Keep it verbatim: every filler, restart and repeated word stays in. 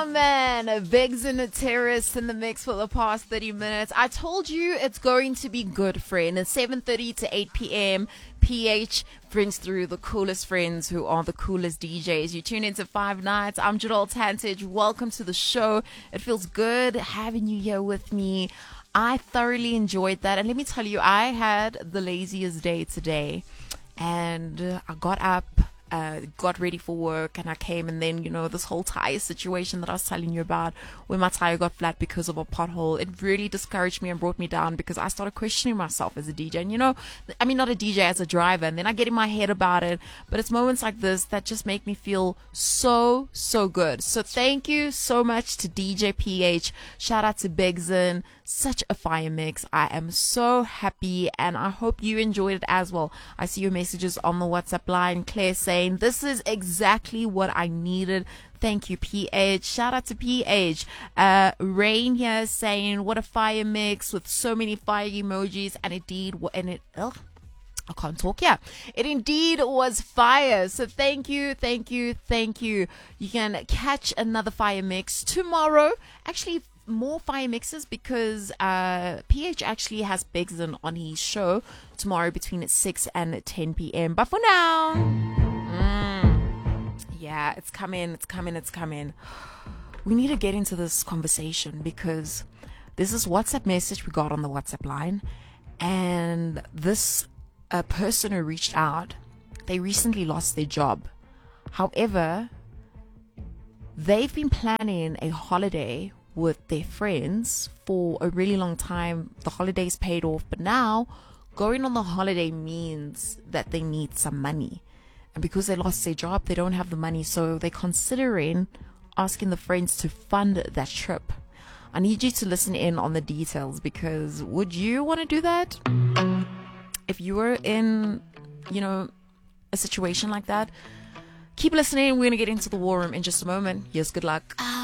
Man, Biggs and the Terrace in the mix for the past thirty minutes. I told you it's going to be good, friend. It's seven thirty to eight p.m. P H brings through the coolest friends who are the coolest D Js. You tune into Five Nights. I'm Jadal Tantich. Welcome to the show. It feels good having you here with me. I thoroughly enjoyed that. And let me tell you, I had the laziest day today. And I got up. Uh, got ready for work and I came, and then, you know, this whole tire situation that I was telling you about, where my tire got flat because of a pothole, it really discouraged me and brought me down, because I started questioning myself as a D J. And, you know, I mean, not a D J, as a driver, and then I get in my head about it. But it's moments like this that just make me feel so, so good. So thank you so much to D J P H. Shout out to Bigson. Such a fire mix. I am so happy, and I hope you enjoyed it as well. I see your messages on the WhatsApp line. Claire saying, this is exactly what I needed. Thank you, P H. Shout out to P H. Uh, Rain here saying, what a fire mix with so many fire emojis, and indeed, and it, ugh, I can't talk. Yeah, it indeed was fire. So thank you, thank you, thank you. You can catch another fire mix tomorrow. Actually, more fire mixes, because uh, P H actually has Bigson on his show tomorrow between six and ten p.m. But for now, mm, yeah, it's coming, it's coming, it's coming. We need to get into this conversation, because there's this WhatsApp message we got on the WhatsApp line, and this uh, person who reached out, they recently lost their job. However, they've been planning a holiday with their friends for a really long time. The holiday's paid off, but now going on the holiday means that they need some money, and because they lost their job, they don't have the money, so they're considering asking the friends to fund that trip. I need you to listen in on the details, because would you want to do that if you were in, you know, a situation like that? Keep listening. We're going to get into the war room in just a moment. Here's good luck.